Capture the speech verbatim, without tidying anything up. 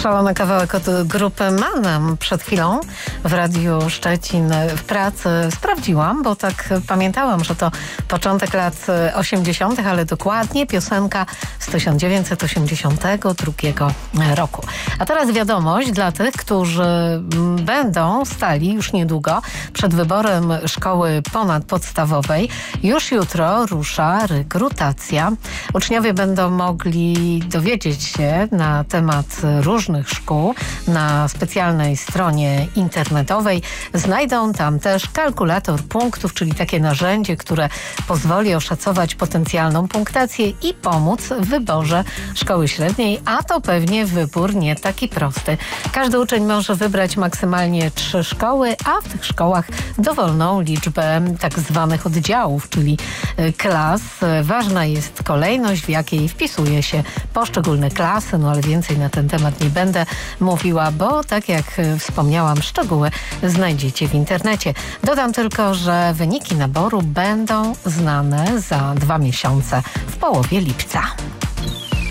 Szalony kawałek od grupy Manam przed chwilą w Radiu Szczecin w pracy sprawdziłam, bo tak pamiętałam, że to początek lat osiemdziesiątych, ale dokładnie piosenka z tysiąc dziewięćset osiemdziesiątego drugiego roku. A teraz wiadomość dla tych, którzy będą stali już niedługo przed wyborem szkoły ponadpodstawowej. Już jutro rusza rekrutacja. Uczniowie będą mogli dowiedzieć się na temat różnych szkół na specjalnej stronie internetowej. Znajdą tam też kalkulator punktów, czyli takie narzędzie, które pozwoli oszacować potencjalną punktację i pomóc w wyborze szkoły średniej, a to pewnie wybór nie taki prosty. Każdy uczeń może wybrać maksymalnie trzy szkoły, a w tych szkołach dowolną liczbę tak zwanych oddziałów, czyli klas. Ważna jest kolejność, w jakiej wpisuje się poszczególne klasy, no ale więcej na ten temat nie będę mówiła, bo tak jak wspomniałam, szczegóły znajdziecie w internecie. Dodam tylko, że wyniki naboru będą znane za dwa miesiące, w połowie lipca.